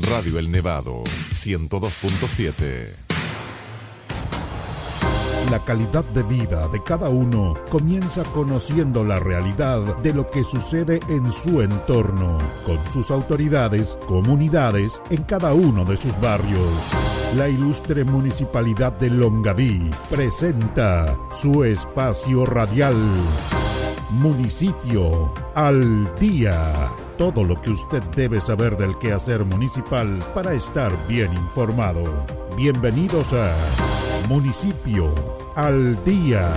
Radio El Nevado, 102.7. La calidad de vida de cada uno comienza conociendo la realidad de lo que sucede en su entorno, con sus autoridades, comunidades, en cada uno de sus barrios. La ilustre Municipalidad de Longaví presenta su espacio radial, Municipio al Día. Todo lo que usted debe saber del quehacer municipal para estar bien informado. Bienvenidos a Municipio al Día.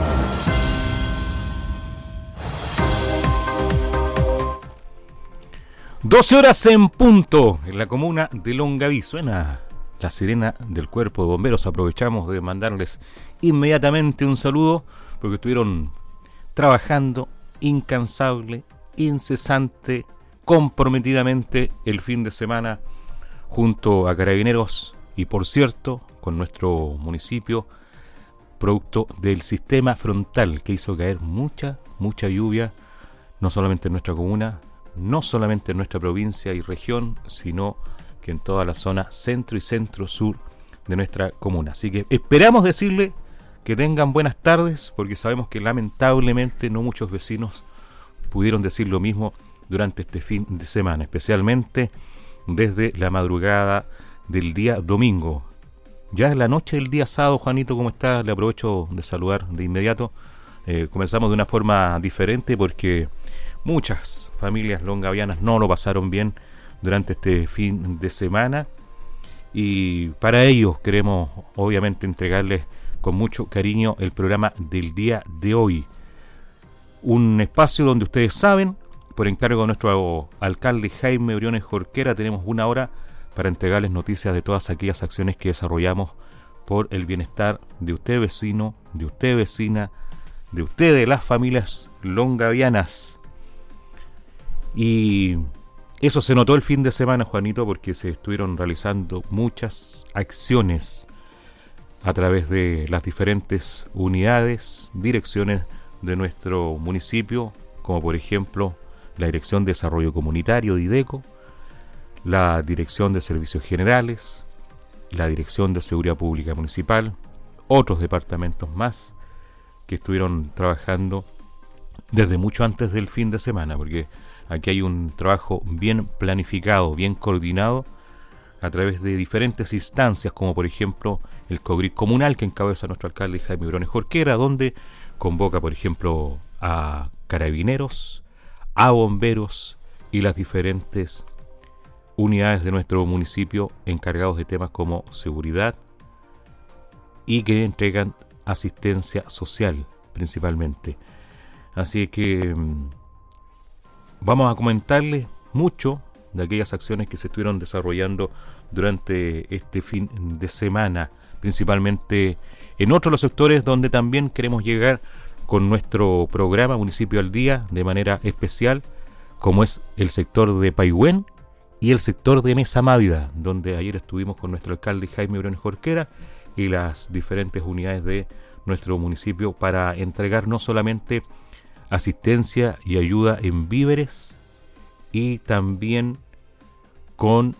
$12 en punto en la comuna de Longaví. Suena la sirena del Cuerpo de Bomberos. Aprovechamos de mandarles inmediatamente un saludo porque estuvieron trabajando incansable, incesante, comprometidamente el fin de semana junto a Carabineros y, por cierto, con nuestro municipio, producto del sistema frontal que hizo caer mucha lluvia, no solamente en nuestra comuna, no solamente en nuestra provincia y región, sino que en toda la zona centro y centro-sur de nuestra comuna. Así que esperamos decirle que tengan buenas tardes, porque sabemos que lamentablemente no muchos vecinos pudieron decir lo mismo durante este fin de semana, especialmente desde la madrugada del día domingo. Ya es la noche del día sábado. Juanito, ¿cómo está? Le aprovecho de saludar de inmediato. Comenzamos de una forma diferente porque muchas familias longavianas no lo pasaron bien durante este fin de semana, y para ellos queremos obviamente entregarles con mucho cariño el programa del día de hoy. Un espacio donde ustedes saben, por encargo de nuestro alcalde Jaime Briones Jorquera, tenemos una hora para entregarles noticias de todas aquellas acciones que desarrollamos por el bienestar de usted vecino, de usted vecina, de usted, de las familias longavianas. Y eso se notó el fin de semana, Juanito, porque se estuvieron realizando muchas acciones a través de las diferentes unidades, direcciones de nuestro municipio, como por ejemplo la Dirección de Desarrollo Comunitario, DIDECO, la Dirección de Servicios Generales, la Dirección de Seguridad Pública Municipal, otros departamentos más que estuvieron trabajando desde mucho antes del fin de semana, porque aquí hay un trabajo bien planificado, bien coordinado a través de diferentes instancias, como por ejemplo el COGRIC comunal que encabeza nuestro alcalde Jaime Briones Jorquera, donde convoca por ejemplo a Carabineros, a bomberos y las diferentes unidades de nuestro municipio encargados de temas como seguridad y que entregan asistencia social principalmente. Así que vamos a comentarles mucho de aquellas acciones que se estuvieron desarrollando durante este fin de semana, principalmente en otros los sectores donde también queremos llegar con nuestro programa Municipio al Día de manera especial, como es el sector de Paihuén y el sector de Mesa Mávida, donde ayer estuvimos con nuestro alcalde Jaime Briones Jorquera y las diferentes unidades de nuestro municipio para entregar no solamente asistencia y ayuda en víveres, y también con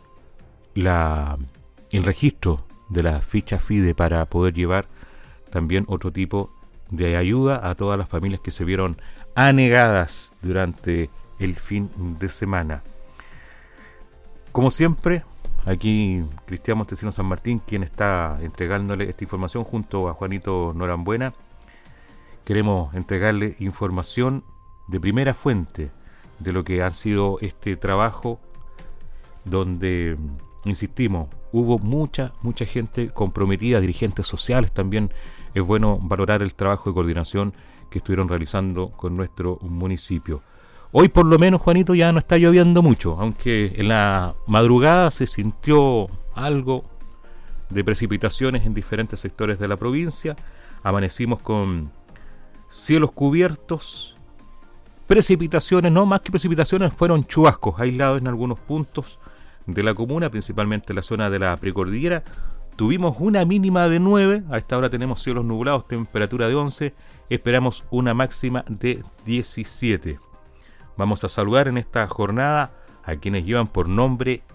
el registro de la ficha FIDE para poder llevar también otro tipo de ayuda a todas las familias que se vieron anegadas durante el fin de semana. Como siempre, aquí Cristian Montesinos San Martín, quien está entregándole esta información junto a Juanito Norambuena. Queremos entregarle información de primera fuente de lo que ha sido este trabajo, donde, insistimos, hubo mucha gente comprometida, dirigentes sociales también. Es bueno valorar el trabajo de coordinación que estuvieron realizando con nuestro municipio. Hoy por lo menos, Juanito, ya no está lloviendo mucho, aunque en la madrugada se sintió algo de precipitaciones en diferentes sectores de la provincia. Amanecimos con cielos cubiertos, precipitaciones, no más que precipitaciones, fueron chubascos aislados en algunos puntos de la comuna, principalmente en la zona de la precordillera. Tuvimos una mínima de 9, a esta hora tenemos cielos nublados, temperatura de 11, esperamos una máxima de 17. Vamos a saludar en esta jornada a quienes llevan por nombre